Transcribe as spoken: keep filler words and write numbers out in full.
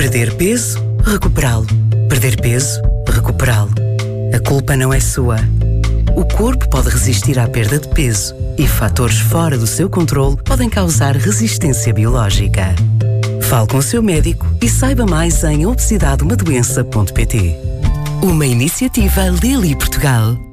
Perder peso, recuperá-lo. Perder peso, recuperá-lo. A culpa não é sua. O corpo pode resistir à perda de peso e fatores fora do seu controle podem causar resistência biológica. Fale com o seu médico e saiba mais em obesidade uma doença ponto pt. Uma iniciativa Lilly Portugal.